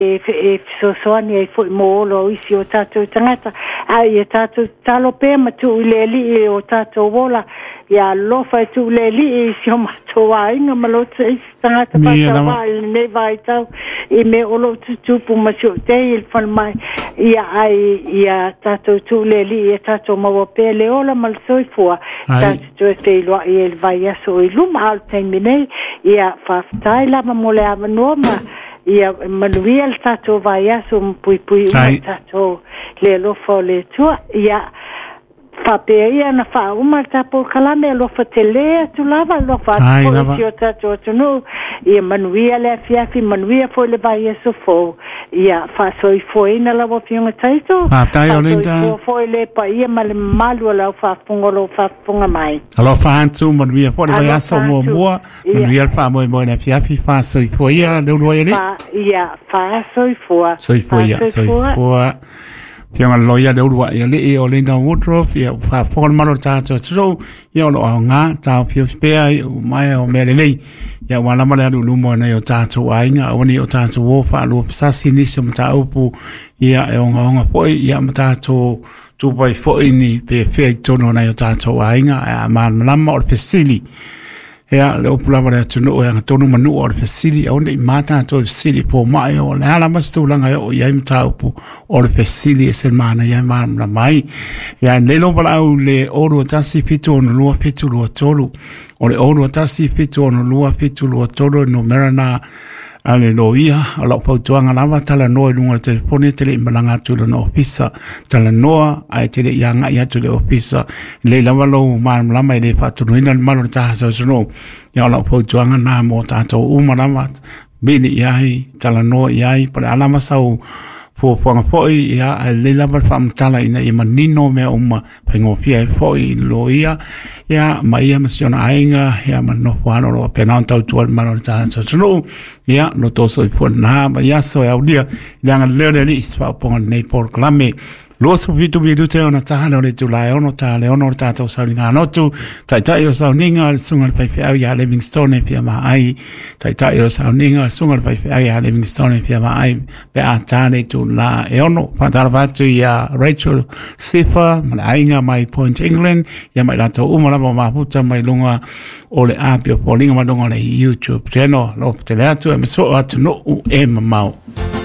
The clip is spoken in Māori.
soani e foi molo isi o tatou tangata ai e tatou talo pe matu leli o tatou wola ya lofa tu leli isi o matou ainga malota isi tangata pata vai ne vai tau e me olo tupu masio te il falmai ya ai ya tatou tu leli e tatou mawa pe le ola malsoi fua tatou te loa e il vai aso i luma al temine ya faftai la mamole avanoma ia manuia le tatou vai aso pui tatou le lofa le tua ia whapea ia na whauma tapo kalame alofa te lea tu lava alofa atu si o tatou atunu ia manuia le afiafi manuia foi le vai aso fo ia whasoi foi na lawa fiunga taito whasoi foi le pa ia male malu alau whafungolo whafunga mai alo whaantu manuia foi le vai aso mua manuia le whamoe moe le afiafi whasoi foi ia leulua ia ia whasoi fua soi foi ia soi fua Pianga loia de urwa ia le o le na wardrobe ia fa pon malo tato so ia lo nga ta pio spea mai o mele le ia wala mala lu mo na yo tato ainga oni o tato wo fa lu sasi ni sim ta upu ia e nga foi ia mata to tu vai foi ni pe fe tono na yo tato ainga a man lama o pesili ia le opula vale tunu o nga tonu manu o pesili o nei mata to pesili po mai o le ala mastu langa o ia mta upu o pesili e semana ia mana mai ia le lo vala o le oro tasi pitu no lua pitu lo tolu o le oro tasi pitu no lua pitu lo tolu no merana ale no ia ala pa tuanga lava tala no lunga telefone tele malanga tu no ofisa tala no ai tele yanga ia tu le ofisa le lava lo ma lama ile pa tu no malo ta so no ya ala pa tuanga na mo ta to uma lama bini ia tala no ia pa ala masau fo foi ia le lava fam tala ina i manino me uma pengo fia foi lo ia ma ia masiona ainga ia mano fano lo penanta tu mano ta so ia no to so fo na ba ia so ia dia yang le le is fa pon nei por clame lo so vitu te ona ta no le tu la ono ta le ono ta to sa linga no tu tai o sa ninga sunga pe pe ia Livingstone pe ma ai tai o sa ninga sunga pe pe ia Livingstone pe ma ai pe atane tu la e ono patarvatu ia Rachel Sifa ma ainga mai Point England ia mai lato umala ma puta mai lunga o le apio po linga ma lunga le YouTube teno lo te le atu e so atu no e mau